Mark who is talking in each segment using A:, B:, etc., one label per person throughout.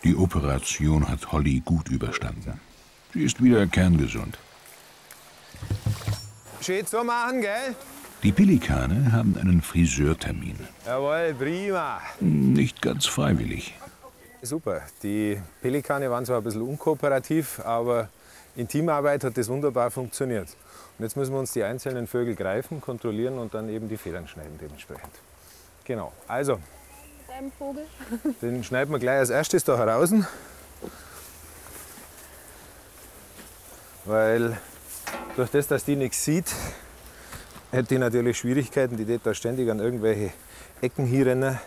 A: Die Operation hat Holly gut überstanden. Sie ist wieder kerngesund.
B: Schön zu machen, gell?
A: Die Pelikane haben einen Friseurtermin.
B: Jawohl, prima.
A: Nicht ganz freiwillig.
B: Super. Die Pelikane waren zwar ein bisschen unkooperativ, aber in Teamarbeit hat das wunderbar funktioniert. Und jetzt müssen wir uns die einzelnen Vögel greifen, kontrollieren und dann eben die Federn schneiden dementsprechend. Genau. Also,
C: Deinem Vogel.
B: den schneiden wir gleich als erstes da heraus. Weil durch das, dass die nichts sieht, hätte die natürlich Schwierigkeiten. Die wird da ständig an irgendwelche Ecken hier rennen.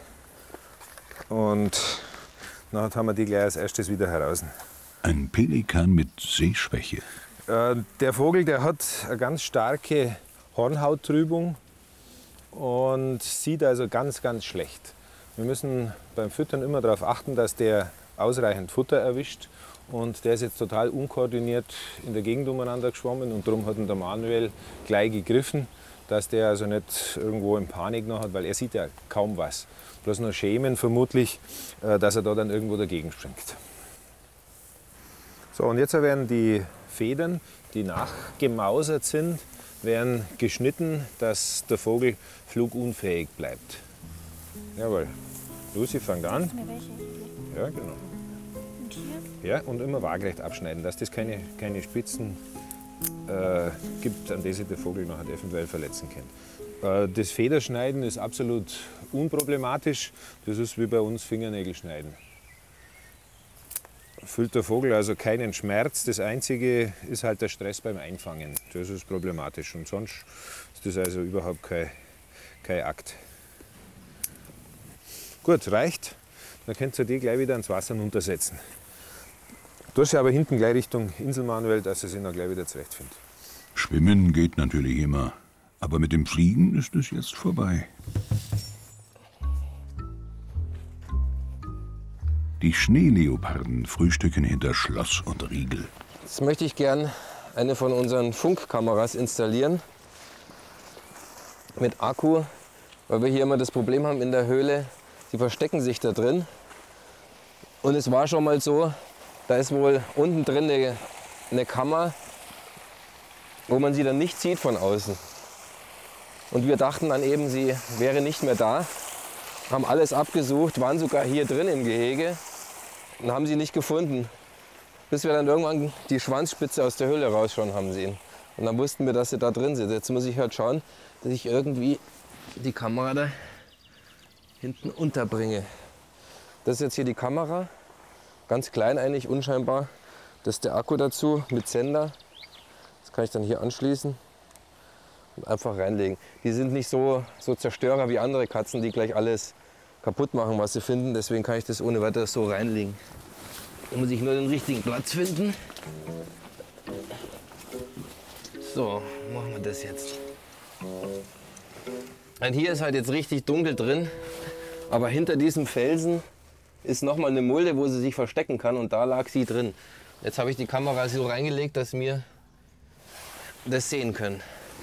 B: Und dann haben wir die gleich als erstes wieder heraus.
A: Ein Pelikan mit Sehschwäche.
B: Der Vogel, der hat eine ganz starke Hornhauttrübung und sieht also ganz, ganz schlecht. Wir müssen beim Füttern immer darauf achten, dass der ausreichend Futter erwischt. Und der ist jetzt total unkoordiniert in der Gegend umeinander geschwommen und darum hat ihn der Manuel gleich gegriffen, dass der also nicht irgendwo in Panik noch hat, weil er sieht ja kaum was. Bloß nur schämen vermutlich, dass er da dann irgendwo dagegen springt. So, und jetzt werden die Federn, die nachgemausert sind, werden geschnitten, dass der Vogel flugunfähig bleibt. Jawohl. Lucy fängt an. Ja, genau.
C: Und hier?
B: Ja, und immer waagerecht abschneiden, dass das keine Spitzen gibt, an die sich der Vogel noch eventuell verletzen kann. Das Federschneiden ist absolut unproblematisch. Das ist wie bei uns Fingernägel schneiden. Fühlt der Vogel also keinen Schmerz. Das Einzige ist halt der Stress beim Einfangen. Das ist problematisch. Und sonst ist das also überhaupt kein Akt. Gut, reicht. Dann könnt ihr die gleich wieder ins Wasser runtersetzen. Du hast aber hinten gleich Richtung Insel, Manuel, dass er sich noch gleich wieder zurechtfindet.
A: Schwimmen geht natürlich immer. Aber mit dem Fliegen ist es jetzt vorbei. Die Schneeleoparden frühstücken hinter Schloss und Riegel.
D: Jetzt möchte ich gern eine von unseren Funkkameras installieren. Mit Akku, weil wir hier immer das Problem haben in der Höhle, sie verstecken sich da drin. Und es war schon mal so, da ist wohl unten drin eine Kammer, wo man sie dann nicht sieht von außen. Und wir dachten dann eben, sie wäre nicht mehr da, haben alles abgesucht, waren sogar hier drin im Gehege und haben sie nicht gefunden. Bis wir dann irgendwann die Schwanzspitze aus der Höhle rausschauen haben sehen. Und dann wussten wir, dass sie da drin sind. Jetzt muss ich halt schauen, dass ich irgendwie die Kamera da hinten unterbringe. Das ist jetzt hier die Kamera, ganz klein eigentlich, unscheinbar. Das ist der Akku dazu mit Sender. Das kann ich dann hier anschließen und einfach reinlegen. Die sind nicht so Zerstörer wie andere Katzen, die gleich alles kaputt machen, was sie finden. Deswegen kann ich das ohne weiteres so reinlegen. Da muss ich nur den richtigen Platz finden. So, machen wir das jetzt. Und hier ist halt jetzt richtig dunkel drin, aber hinter diesem Felsen ist noch mal eine Mulde, wo sie sich verstecken kann, und da lag sie drin. Jetzt habe ich die Kamera so reingelegt, dass wir das sehen können.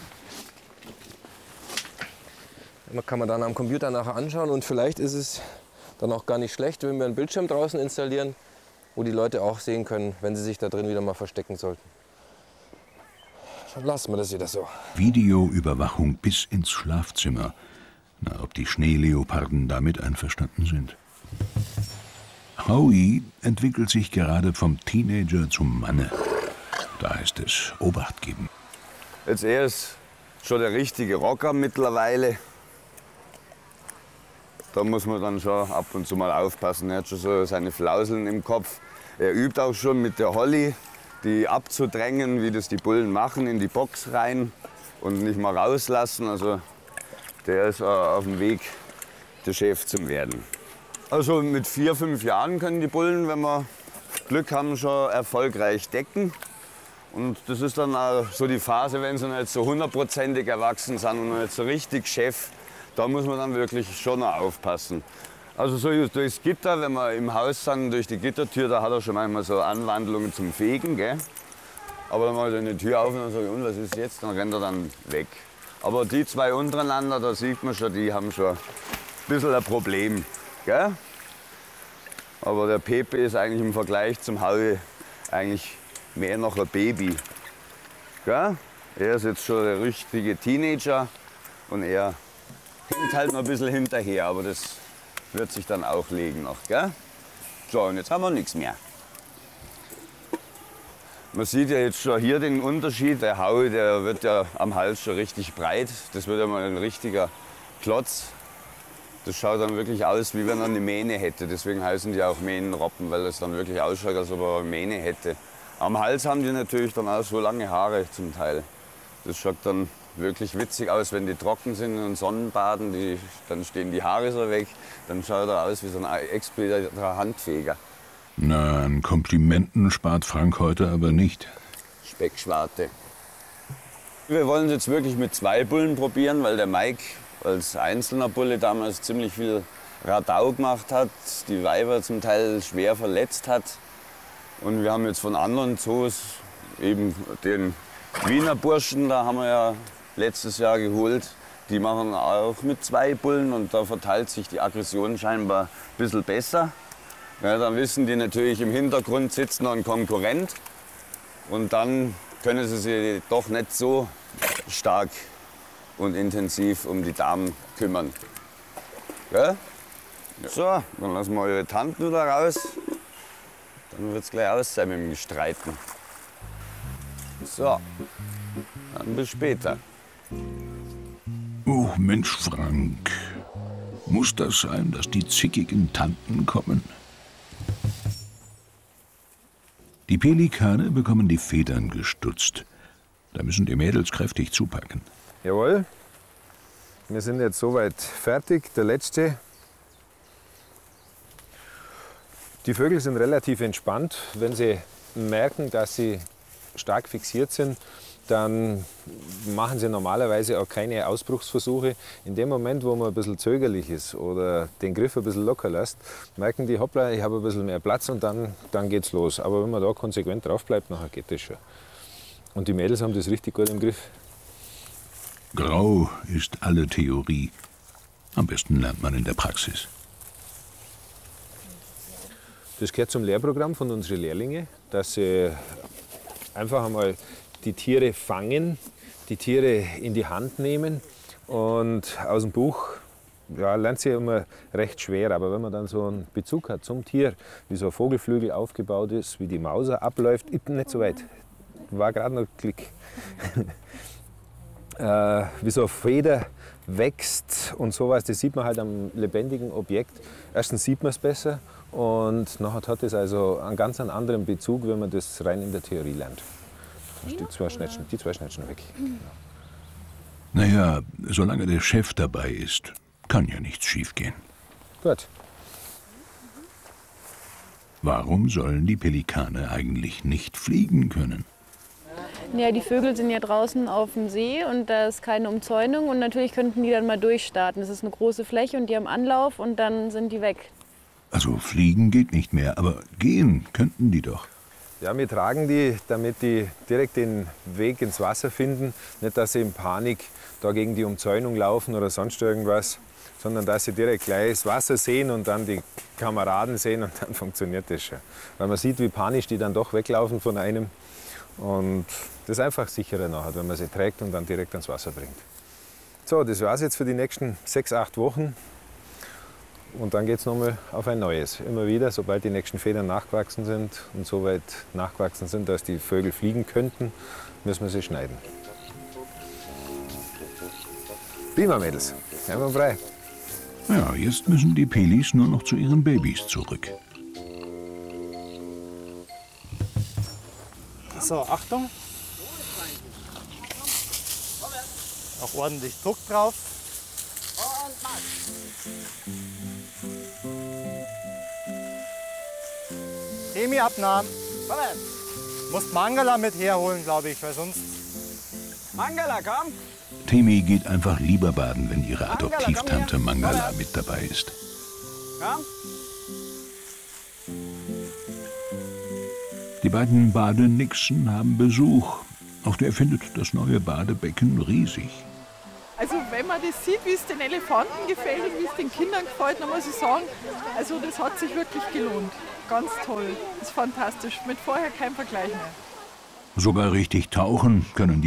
D: Das kann man dann am Computer nachher anschauen, und vielleicht ist es dann auch gar nicht schlecht, wenn wir einen Bildschirm draußen installieren, wo die Leute auch sehen können, wenn sie sich da drin wieder mal verstecken sollten. Dann lassen wir das wieder so.
A: Videoüberwachung bis ins Schlafzimmer. Na, ob die Schneeleoparden damit einverstanden sind? Howie entwickelt sich gerade vom Teenager zum Manne. Da heißt es Obacht geben.
E: Jetzt er ist schon der richtige Rocker mittlerweile. Da muss man dann schon ab und zu mal aufpassen. Er hat schon so seine Flauseln im Kopf. Er übt auch schon mit der Holly, die abzudrängen, wie das die Bullen machen, in die Box rein und nicht mal rauslassen. Also der ist auf dem Weg, der Chef zu werden. Also mit 4, 5 Jahren können die Bullen, wenn wir Glück haben, schon erfolgreich decken. Und das ist dann auch so die Phase, wenn sie nicht so 100%ig erwachsen sind und nicht so richtig Chef. Da muss man dann wirklich schon noch aufpassen. Also so durchs Gitter, wenn wir im Haus sind, durch die Gittertür, da hat er schon manchmal so Anwandlungen zum Fegen, gell? Aber dann mache ich dann die Tür auf und dann sage ich, und was ist jetzt? Dann rennt er dann weg. Aber die zwei untereinander, da sieht man schon, die haben schon ein bisschen ein Problem, gell? Aber der Pepe ist eigentlich im Vergleich zum Howie eigentlich mehr noch ein Baby. Gell? Er ist jetzt schon der richtige Teenager und er hängt halt noch ein bisschen hinterher, aber das wird sich dann auch legen noch. Gell? So, und jetzt haben wir nichts mehr. Man sieht ja jetzt schon hier den Unterschied. Der Howie, der wird ja am Hals schon richtig breit. Das wird ja mal ein richtiger Klotz. Das schaut dann wirklich aus, wie wenn er eine Mähne hätte. Deswegen heißen die auch Mähnenroppen, weil es dann wirklich ausschaut, als ob er eine Mähne hätte. Am Hals haben die natürlich dann auch so lange Haare zum Teil. Das schaut dann wirklich witzig aus, wenn die trocken sind und Sonnenbaden. Dann stehen die Haare so weg. Dann schaut er aus wie so ein expedierter Handfeger.
A: Na, an Komplimenten spart Frank heute aber nicht.
E: Speckschwarte. Wir wollen es jetzt wirklich mit 2 Bullen probieren, weil der Mike als einzelner Bulle damals ziemlich viel Radau gemacht hat, die Weiber zum Teil schwer verletzt hat. Und wir haben jetzt von anderen Zoos, eben den Wiener Burschen, da haben wir ja letztes Jahr geholt, die machen auch mit 2 Bullen und da verteilt sich die Aggression scheinbar ein bisschen besser. Ja, dann wissen die natürlich, im Hintergrund sitzt noch ein Konkurrent und dann können sie sich doch nicht so stark und intensiv um die Damen kümmern. Ja? So, dann lassen wir eure Tanten wieder raus. Dann wird es gleich aus sein mit dem Gestreiten. So, dann bis später.
A: Oh Mensch, Frank. Muss das sein, dass die zickigen Tanten kommen? Die Pelikane bekommen die Federn gestutzt. Da müssen die Mädels kräftig zupacken.
B: Jawohl. Wir sind jetzt soweit fertig. Der letzte. Die Vögel sind relativ entspannt. Wenn sie merken, dass sie stark fixiert sind, dann machen sie normalerweise auch keine Ausbruchsversuche. In dem Moment, wo man ein bisschen zögerlich ist oder den Griff ein bisschen locker lässt, merken die, hoppla, ich habe ein bisschen mehr Platz und dann geht's los. Aber wenn man da konsequent drauf bleibt, nachher geht das schon. Und die Mädels haben das richtig gut im Griff.
A: Grau ist alle Theorie. Am besten lernt man in der Praxis.
B: Das gehört zum Lehrprogramm von unseren Lehrlingen, dass sie einfach einmal die Tiere fangen, die Tiere in die Hand nehmen und aus dem Buch lernt sie immer recht schwer. Aber wenn man dann so einen Bezug hat zum Tier, wie so ein Vogelflügel aufgebaut ist, wie die Mauser abläuft, nicht so weit, war gerade noch Klick. Wie so eine Feder wächst und sowas, das sieht man halt am lebendigen Objekt. Erstens sieht man es besser und nachher hat es also einen ganz anderen Bezug, wenn man das rein in der Theorie lernt. Die zwei Schneidchen weg.
A: Naja, solange der Chef dabei ist, kann ja nichts schiefgehen.
B: Gut.
A: Warum sollen die Pelikane eigentlich nicht fliegen können?
C: Ja, die Vögel sind ja draußen auf dem See und da ist keine Umzäunung und natürlich könnten die dann mal durchstarten. Das ist eine große Fläche und die haben Anlauf und dann sind die weg.
A: Also fliegen geht nicht mehr, aber gehen könnten die doch.
B: Ja, wir tragen die, damit die direkt den Weg ins Wasser finden. Nicht, dass sie in Panik da gegen die Umzäunung laufen oder sonst irgendwas, sondern dass sie direkt gleich das Wasser sehen und dann die Kameraden sehen und dann funktioniert das schon. Weil man sieht, wie panisch die dann doch weglaufen von einem. Und das ist einfach sicherer nachher, wenn man sie trägt und dann direkt ans Wasser bringt. So, das war's jetzt für die nächsten 6, 8 Wochen. Und dann geht es nochmal auf ein neues. Immer wieder, sobald die nächsten Federn nachgewachsen sind und so weit nachgewachsen sind, dass die Vögel fliegen könnten, müssen wir sie schneiden. Prima, Mädels. Einmal frei.
A: Ja, jetzt müssen die Pelis nur noch zu ihren Babys zurück.
F: So, Achtung. Auch ordentlich Druck drauf. Chemieabnahmen. Musst Mangala mit herholen, glaube ich, weil sonst...
E: Mangala, komm!
A: Temi geht einfach lieber baden, wenn ihre Adoptivtante Mangala mit dabei ist.
E: Komm!
A: Die beiden Badenixen haben Besuch. Auch der findet das neue Badebecken riesig.
G: Also wenn man das sieht, wie es den Elefanten gefällt und wie es den Kindern gefällt, dann muss ich sagen, also das hat sich wirklich gelohnt. Ganz toll, das ist fantastisch, mit vorher kein Vergleich mehr.
A: Sogar richtig tauchen können die